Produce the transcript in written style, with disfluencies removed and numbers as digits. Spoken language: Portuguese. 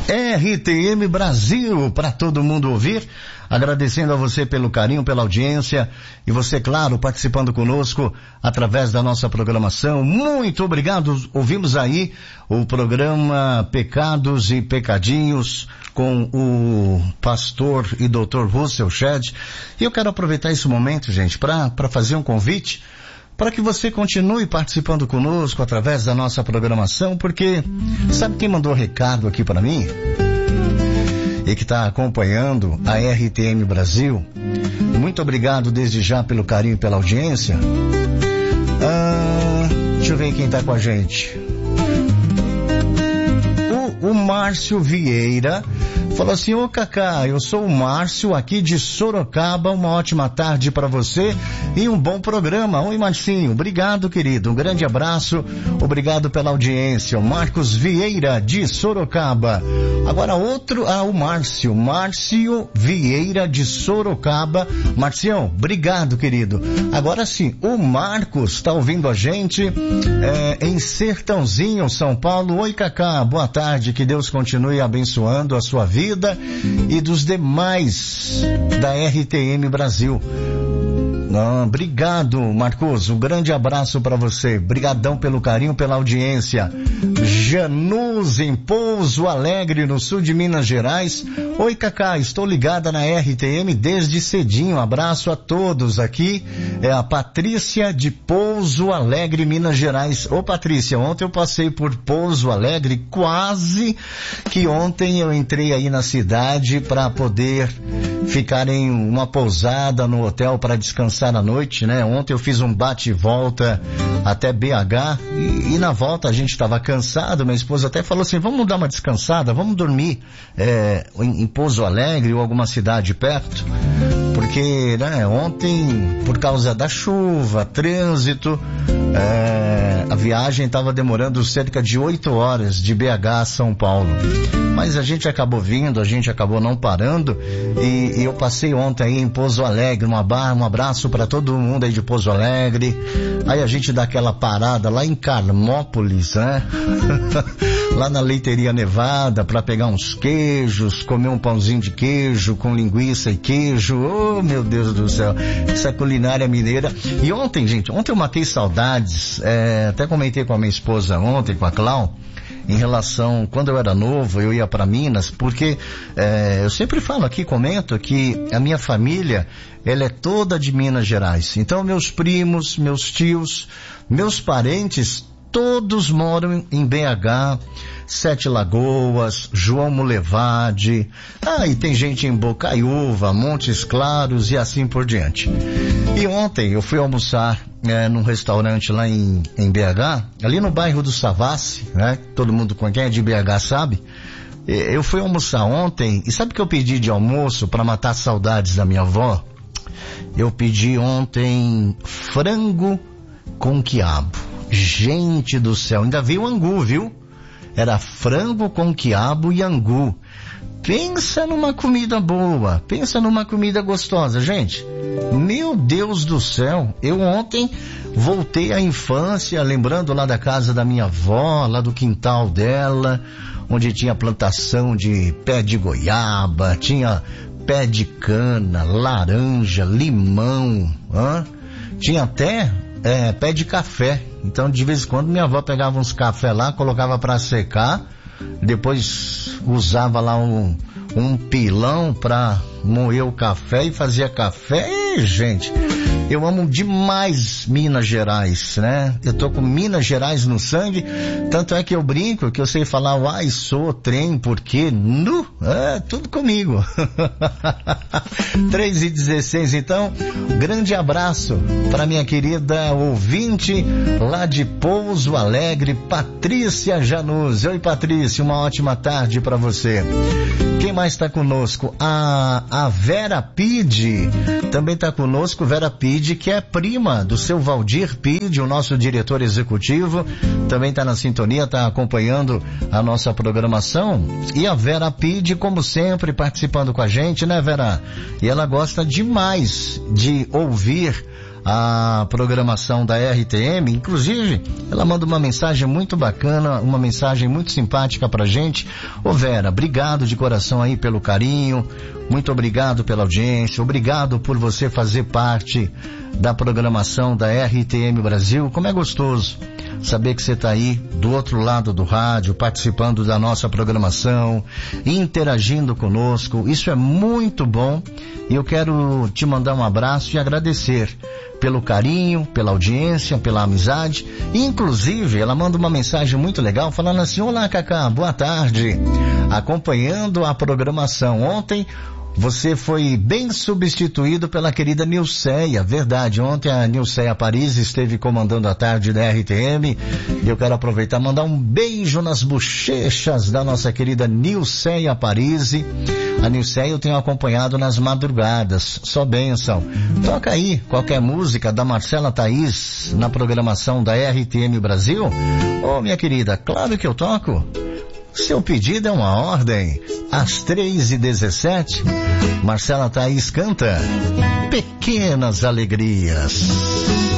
RTM Brasil, para todo mundo ouvir. Agradecendo a você pelo carinho, pela audiência e você, claro, participando conosco através da nossa programação. Muito obrigado. Ouvimos aí o programa Pecados e Pecadinhos com o pastor e doutor Russell Shedd. E eu quero aproveitar esse momento, gente, para fazer um convite para que você continue participando conosco através da nossa programação, porque sabe quem mandou recado aqui para mim? E que está acompanhando a RTM Brasil. Muito obrigado desde já pelo carinho e pela audiência. Deixa eu ver quem está com a gente. O Márcio Vieira falou assim: ô Cacá, eu sou o Márcio aqui de Sorocaba, uma ótima tarde para você e um bom programa. Oi Marcinho, obrigado querido, um grande abraço, obrigado pela audiência. O Marcos Vieira de Sorocaba. Agora outro, o Márcio Vieira de Sorocaba. Marcião, obrigado querido. Agora sim, o Marcos está ouvindo a gente em Sertãozinho, São Paulo. Oi Cacá, boa tarde, que Deus continue abençoando a sua vida e dos demais da RTM Brasil. Obrigado, Marcos, um grande abraço para você, brigadão pelo carinho, pela audiência. Janus em Pouso Alegre, no sul de Minas Gerais. Oi Cacá, estou ligada na RTM desde cedinho, abraço a todos. Aqui é a Patrícia de Pouso Alegre, Minas Gerais. Ô Patrícia, ontem eu passei por Pouso Alegre, quase que ontem eu entrei aí na cidade para poder ficar em uma pousada no hotel para descansar à noite, né? Ontem eu fiz um bate e volta até BH e na volta a gente estava cansado, minha esposa até falou assim: vamos dar uma descansada, vamos dormir em Pouso Alegre ou alguma cidade perto, porque né, ontem, por causa da chuva, trânsito, a viagem estava demorando cerca de 8 horas de BH a São Paulo, mas a gente acabou vindo, a gente acabou não parando e eu passei ontem aí em Pouso Alegre, um abraço para todo mundo aí de Pouso Alegre. Aí a gente dá aquela parada lá em Carmópolis, né? Lá na Leiteria Nevada para pegar uns queijos, comer um pãozinho de queijo com linguiça e queijo. Oh, meu Deus do céu, essa culinária mineira. E ontem, gente, eu matei saudades, até comentei com a minha esposa ontem, com a Clau, em relação, quando eu era novo, eu ia para Minas, porque eu sempre falo aqui, comento que a minha família, ela é toda de Minas Gerais. Então meus primos, meus tios, meus parentes, todos moram em BH, Sete Lagoas, João Mulevade, e tem gente em Bocaiúva, Montes Claros e assim por diante. E ontem eu fui almoçar num restaurante lá em BH, ali no bairro do Savassi, né? Todo mundo com quem é de BH sabe. Eu fui almoçar ontem e sabe o que eu pedi de almoço para matar saudades da minha avó? Eu pedi ontem frango com quiabo. Gente do céu, ainda veio angu, viu? Era frango com quiabo e angu. Pensa numa comida boa, pensa numa comida gostosa, gente. Meu Deus do céu, eu ontem voltei à infância, lembrando lá da casa da minha avó, lá do quintal dela, onde tinha plantação de pé de goiaba, tinha pé de cana, laranja, limão, tinha até pé de café. Então de vez em quando minha avó pegava uns café lá, colocava para secar, depois usava lá um pilão para moer o café e fazia café. Gente, eu amo demais Minas Gerais, né? Eu tô com Minas Gerais no sangue, tanto é que eu brinco que eu sei falar uai, sou, trem, porque, tudo comigo. 3h16, então, grande abraço para minha querida ouvinte lá de Pouso Alegre, Patrícia Janus. Oi Patrícia, uma ótima tarde para você. Quem mais está conosco? A Vera Pide também está conosco. Vera Pide, que é prima do seu Valdir Pide, o nosso diretor executivo, também está na sintonia, está acompanhando a nossa programação. E a Vera Pide, como sempre, participando com a gente, né Vera? E ela gosta demais de ouvir a programação da RTM. Inclusive, ela manda uma mensagem muito bacana, uma mensagem muito simpática pra gente. Ô Vera, obrigado de coração aí pelo carinho, muito obrigado pela audiência, obrigado por você fazer parte da programação da RTM Brasil. Como é gostoso saber que você está aí do outro lado do rádio, participando da nossa programação, interagindo conosco. Isso é muito bom e eu quero te mandar um abraço e agradecer pelo carinho, pela audiência, pela amizade. Inclusive, ela manda uma mensagem muito legal falando assim: olá, Cacá, boa tarde, acompanhando a programação. Ontem você foi bem substituído pela querida Nilceia. Verdade, ontem a Nilceia Paris esteve comandando a tarde da RTM e eu quero aproveitar e mandar um beijo nas bochechas da nossa querida Nilceia Paris. A Nilceia eu tenho acompanhado nas madrugadas, só bênção. Toca aí qualquer música da Marcela Thaís na programação da RTM Brasil. Ô, minha querida, claro que eu toco. Seu pedido é uma ordem. Às 3h17, Marcela Thaís canta Pequenas Alegrias.